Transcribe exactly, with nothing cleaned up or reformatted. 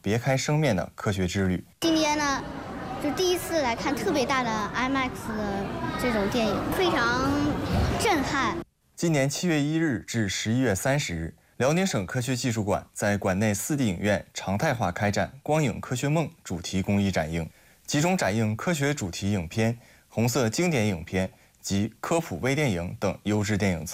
别开生面的科学之旅。 今天呢，就第一次来看特别大的 IMAX 的这种电影，非常震撼。 今年七月一日至十一月三十日，辽宁省科学技术馆在馆内四 D 影院常态化开展“光影科学梦”主题公益展映，集中展映科学主题影片、红色经典影片及科普微电影等优质电影资